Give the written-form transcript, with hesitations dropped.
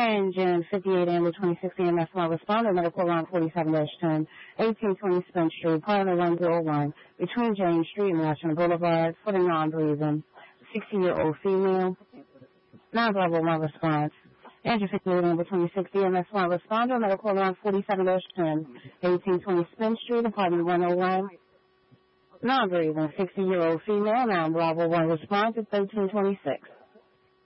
Engine 58 and 26 EMS 1 responder, medical line 47-10, 1820 Spence Street, pilot 101, between James Street and National Boulevard, for the non-breathing, 60-year-old female, non-verbal 1 response. Engine 58 and 26 EMS 1 responder, medical line 47-10, 1820 Spence Street, apartment 101, non-breathing, 60-year-old female, non-verbal 1 response at 1326.